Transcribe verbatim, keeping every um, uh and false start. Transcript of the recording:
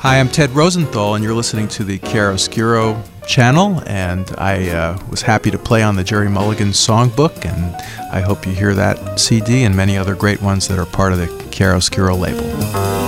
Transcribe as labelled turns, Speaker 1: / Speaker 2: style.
Speaker 1: Hi, I'm Ted Rosenthal, and you're listening to the Chiaroscuro channel, and I uh, was happy to play on the Jerry Mulligan Songbook, and I hope you hear that C D and many other great ones that are part of the Chiaroscuro label.